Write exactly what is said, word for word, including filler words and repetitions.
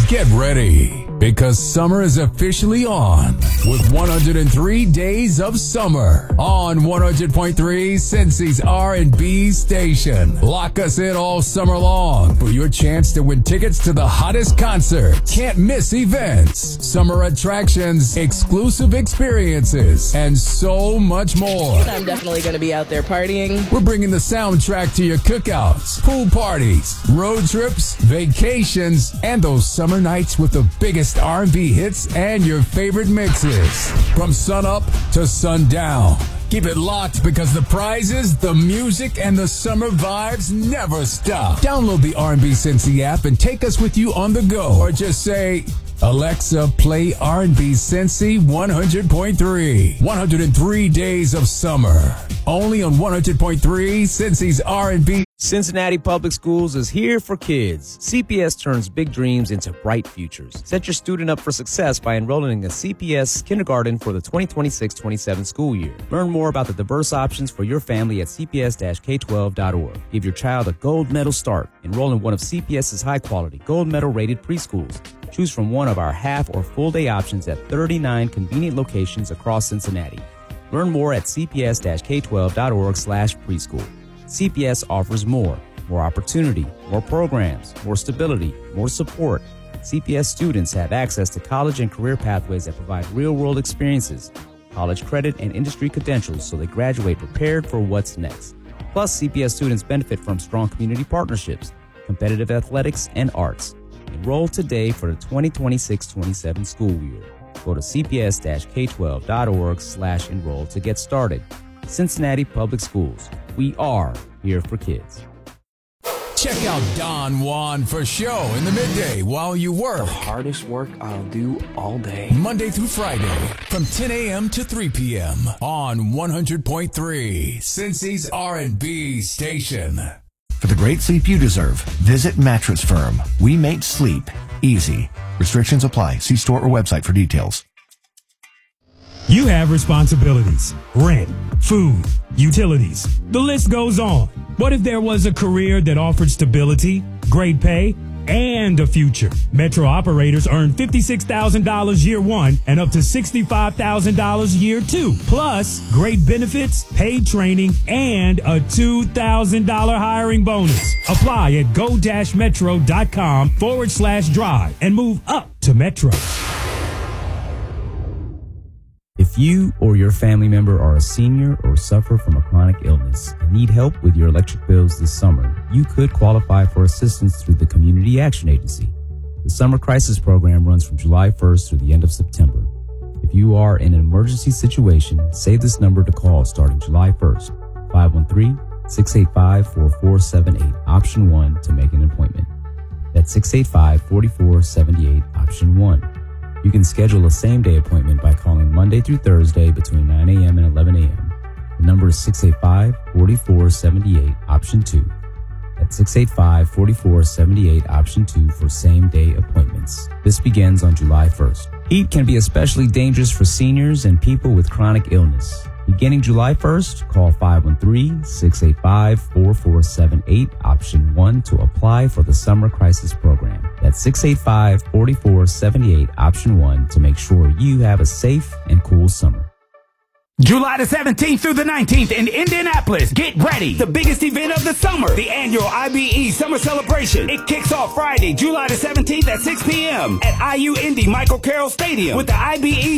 Get ready, because summer is officially on with one hundred three days of summer on one hundred point three Cincy's R and B station. Lock us in all summer long for your chance to win tickets to the hottest concerts, can't miss events, summer attractions, exclusive experiences, and so much more. I'm definitely going to be out there partying. We're bringing the soundtrack to your cookouts, pool parties, road trips, vacations, and those summer nights with the biggest R and B hits and your favorite mixes. From sun up to sundown. Keep it locked, because the prizes, the music, and the summer vibes never stop. Download the R and B Cincy app and take us with you on the go. Or just say, Alexa, play R and B Cincy one hundred point three. one hundred three days of summer. Only on one hundred point three Cincy's R and B. Cincinnati Public Schools is here for kids. C P S turns big dreams into bright futures. Set your student up for success by enrolling in a C P S kindergarten for the twenty twenty-six twenty-seven school year. Learn more about the diverse options for your family at c p s dash k twelve dot org. Give your child a gold medal start. Enroll in one of CPS's high-quality, gold medal-rated preschools. Choose from one of our half or full-day options at thirty-nine convenient locations across Cincinnati. Learn more at c p s dash k twelve dot org slash preschool. C P S offers more, more opportunity, more programs, more stability, more support. C P S students have access to college and career pathways that provide real-world experiences, college credit, and industry credentials, so they graduate prepared for what's next. Plus, C P S students benefit from strong community partnerships, competitive athletics, and arts. Enroll today for the twenty twenty-six twenty-seven school year. Go to c p s dash k twelve dot org slash enroll to get started. Cincinnati Public Schools. We are here for kids. Check out Don Juan for show in the midday while you work. The hardest work I'll do all day. Monday through Friday from ten a.m. to three p.m. on one hundred point three Cincy's R and B station. For the great sleep you deserve, visit Mattress Firm. We make sleep easy. Restrictions apply. See store or website for details. You have responsibilities, rent, food, utilities. The list goes on. What if there was a career that offered stability, great pay, and a future? Metro operators earn fifty-six thousand dollars year one and up to sixty-five thousand dollars year two. Plus, great benefits, paid training, and a two thousand dollars hiring bonus. Apply at go-metro.com forward slash drive and move up to Metro. If you or your family member are a senior or suffer from a chronic illness and need help with your electric bills this summer, you could qualify for assistance through the Community Action Agency. The Summer Crisis Program runs from July first through the end of September. If you are in an emergency situation, save this number to call starting July first, five one three, six eight five, four four seven eight, option one to make an appointment. That's six eight five, four four seven eight, option one. You can schedule a same-day appointment by calling Monday through Thursday between nine a.m. and eleven a.m. The number is six eight five, four four seven eight, option two. That's six eight five, four four seven eight, option two for same-day appointments. This begins on July first. Heat can be especially dangerous for seniors and people with chronic illness. Beginning July first, call five one three, six eight five, four four seven eight, option one to apply for the Summer Crisis Program. That's six eight five, four four seven eight, option one to make sure you have a safe and cool summer. July the seventeenth through the nineteenth in Indianapolis. Get ready. The biggest event of the summer. The annual I B E Summer Celebration. It kicks off Friday, July the seventeenth at six p.m. at I U Indy Michael Carroll Stadium with the I B E